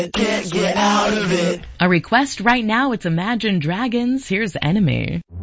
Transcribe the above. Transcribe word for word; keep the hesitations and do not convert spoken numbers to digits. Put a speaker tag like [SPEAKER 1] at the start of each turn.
[SPEAKER 1] Can't get out of it.
[SPEAKER 2] A request right now, it's Imagine Dragons. Here's Enemy.